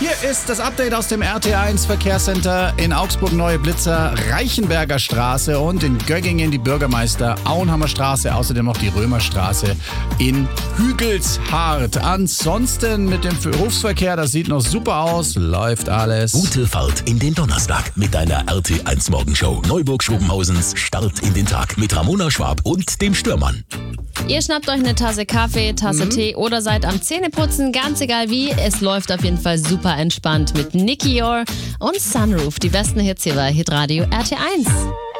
Hier ist das Update aus dem RT1 Verkehrscenter. In Augsburg neue Blitzer, Reichenberger Straße und in Göggingen die Bürgermeister Auenhammer Straße, außerdem noch die Römerstraße in Hügelshardt. Ansonsten mit dem Berufsverkehr, das sieht noch super aus, läuft alles. Gute Fahrt in den Donnerstag mit deiner RT1 Morgenshow. Neuburg-Schobenhausens Start in den Tag mit Ramona Schwab und dem Stürmann. Ihr schnappt euch eine Tasse Kaffee, Tasse Tee oder seid am Zähneputzen, ganz egal wie. Es läuft auf jeden Fall super entspannt mit Nicky Yor und Sunroof. Die besten Hits hier bei Hitradio RT1.